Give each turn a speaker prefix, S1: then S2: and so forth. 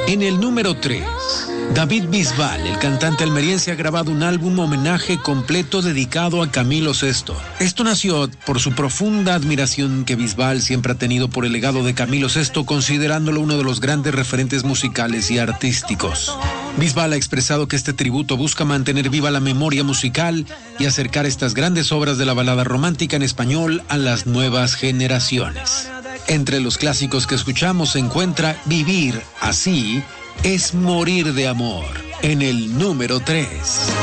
S1: En el número 3, David Bisbal, el cantante almeriense, ha grabado un álbum homenaje completo dedicado a Camilo VI. Esto nació por su profunda admiración que Bisbal siempre ha tenido por el legado de Camilo VI, considerándolo uno de los grandes referentes musicales y artísticos. Bisbal ha expresado que este tributo busca mantener viva la memoria musical y acercar estas grandes obras de la balada romántica en español a las nuevas generaciones. Entre los clásicos que escuchamos se encuentra Vivir así es morir de amor, en el número 3.